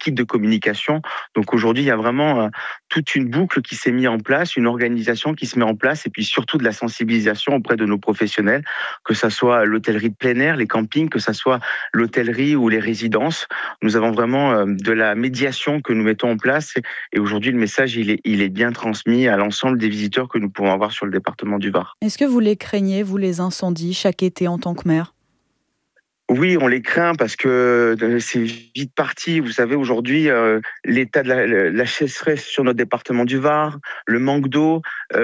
équipe de communication. Donc aujourd'hui, il y a vraiment toute une boucle qui s'est mise en place, une organisation qui se met en place, et puis surtout de la sensibilisation auprès de nos professionnels, que ça soit l'hôtellerie de plein air, les campings, que ça soit l'hôtellerie ou les résidences. Nous avons vraiment de la médiation que nous mettons en place, et aujourd'hui, le message, il est bien transmis à l'ensemble des visiteurs que nous pouvons avoir sur le département du Var. Est-ce que vous les craignez, vous, les incendies, chaque été en tant que maire ? Oui, on les craint parce que c'est vite parti. Vous savez, aujourd'hui, l'état de la sécheresse sur notre département du Var, le manque d'eau,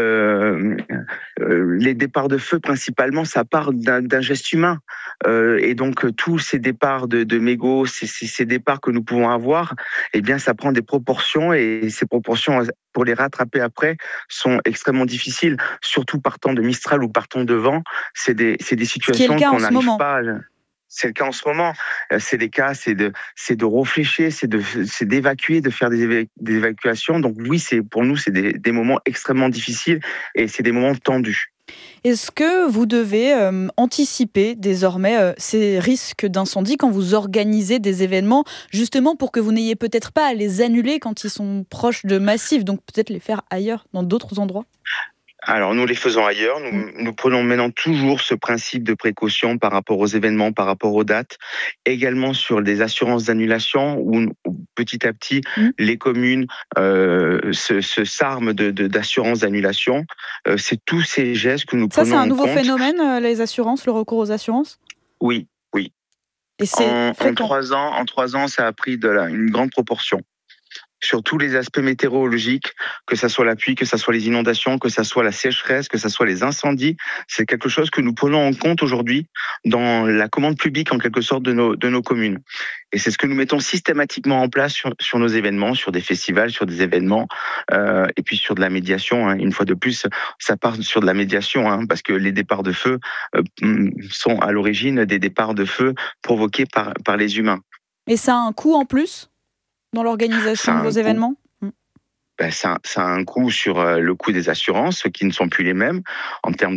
les départs de feu principalement, ça part d'un geste humain. Et donc, tous ces départs de mégots, ces départs que nous pouvons avoir, eh bien, ça prend des proportions, et ces proportions, pour les rattraper après, sont extrêmement difficiles, surtout partant de Mistral ou partant de vent. C'est des situations qu'on n'arrive pas à... C'est le cas en ce moment. C'est de réfléchir, c'est d'évacuer, de faire des évacuations. Donc oui, pour nous, c'est des moments extrêmement difficiles, et c'est des moments tendus. Est-ce que vous devez anticiper désormais ces risques d'incendie quand vous organisez des événements, justement pour que vous n'ayez peut-être pas à les annuler quand ils sont proches de massifs, donc peut-être les faire ailleurs, dans d'autres endroits ? Alors, nous les faisons ailleurs. Nous prenons maintenant toujours ce principe de précaution par rapport aux événements, par rapport aux dates. Également sur des assurances d'annulation, où petit à petit, les communes s'arment d'assurances d'annulation. C'est tous ces gestes que nous prenons en compte. Ça, c'est un nouveau phénomène, les assurances, le recours aux assurances ? Oui. Et c'est fréquent. En 3 ans, ça a pris une grande proportion. Sur tous les aspects météorologiques, que ça soit la pluie, que ça soit les inondations, que ça soit la sécheresse, que ça soit les incendies, c'est quelque chose que nous prenons en compte aujourd'hui dans la commande publique, en quelque sorte, de nos communes. Et c'est ce que nous mettons systématiquement en place sur nos événements, sur des festivals, sur des événements, et puis sur de la médiation. Une fois de plus, ça part sur de la médiation, parce que les départs de feu sont à l'origine des départs de feu provoqués par les humains. Et ça a un coût en plus dans l'organisation de vos événements ? Ça a un coût sur le coût des assurances, qui ne sont plus les mêmes en termes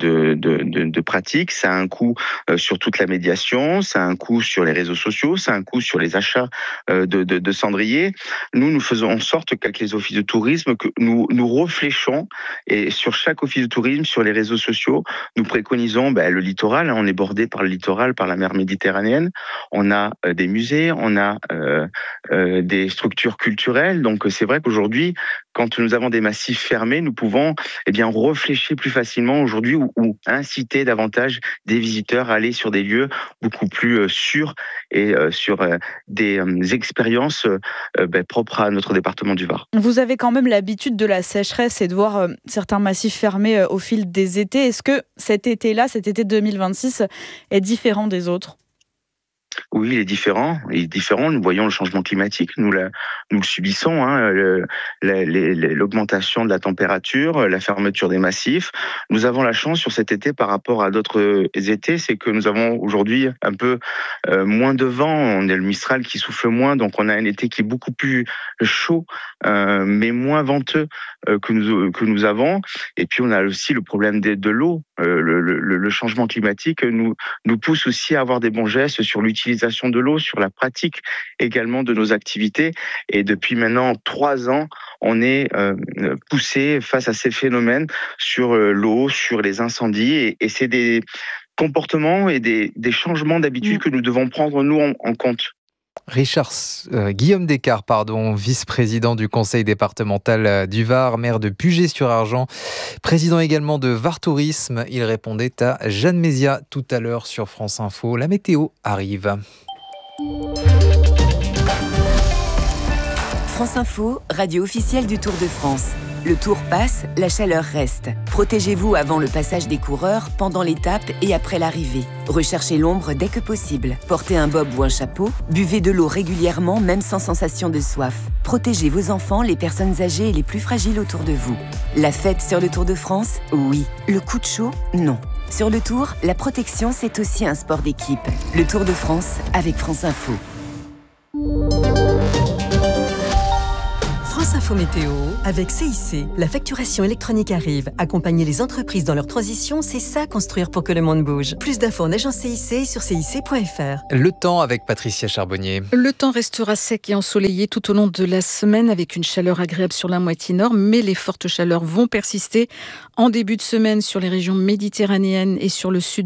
de pratique. Ça a un coût sur toute la médiation, ça a un coût sur les réseaux sociaux, ça a un coût sur les achats de cendriers. Nous faisons en sorte qu'avec les offices de tourisme, que nous réfléchissons, et sur chaque office de tourisme, sur les réseaux sociaux, nous préconisons le littoral. On est bordé par le littoral, par la mer Méditerranéenne. On a des musées, on a des structures culturelles. Donc c'est vrai qu'aujourd'hui, quand nous avons des massifs fermés, nous pouvons réfléchir plus facilement aujourd'hui, ou inciter davantage des visiteurs à aller sur des lieux beaucoup plus sûrs, et sur des expériences propres à notre département du Var. Vous avez quand même l'habitude de la sécheresse et de voir certains massifs fermés au fil des étés. Est-ce que cet été 2026, est différent des autres ? Oui, il est différent. Nous voyons le changement climatique. Nous le subissons. L'augmentation de la température, la fermeture des massifs. Nous avons la chance sur cet été par rapport à d'autres étés, c'est que nous avons aujourd'hui un peu moins de vent. On a le Mistral qui souffle moins, donc on a un été qui est beaucoup plus chaud, mais moins venteux que nous avons. Et puis on a aussi le problème de l'eau. Le changement climatique nous pousse aussi à avoir des bons gestes sur l'utilisation de l'eau, sur la pratique également de nos activités. Et depuis maintenant 3 ans, on est poussé face à ces phénomènes sur l'eau, sur les incendies. Et c'est des comportements et des changements d'habitude que nous devons prendre, nous, en compte. Guillaume Descartes, vice-président du conseil départemental du Var, maire de Puget-sur-Argent, président également de Var Tourisme. Il répondait à Jeanne Mézia tout à l'heure sur France Info. La météo arrive. France Info, radio officielle du Tour de France. Le Tour passe, la chaleur reste. Protégez-vous avant le passage des coureurs, pendant l'étape et après l'arrivée. Recherchez l'ombre dès que possible. Portez un bob ou un chapeau. Buvez de l'eau régulièrement, même sans sensation de soif. Protégez vos enfants, les personnes âgées et les plus fragiles autour de vous. La fête sur le Tour de France, oui. Le coup de chaud, non. Sur le Tour, la protection, c'est aussi un sport d'équipe. Le Tour de France avec France Info. France Info l'info météo avec CIC. La facturation électronique arrive. Accompagner les entreprises dans leur transition, c'est ça construire pour que le monde bouge. Plus d'infos en agence CIC et sur cic.fr. Le temps avec Patricia Charbonnier. Le temps restera sec et ensoleillé tout au long de la semaine avec une chaleur agréable sur la moitié nord, mais les fortes chaleurs vont persister en début de semaine sur les régions méditerranéennes et sur le sud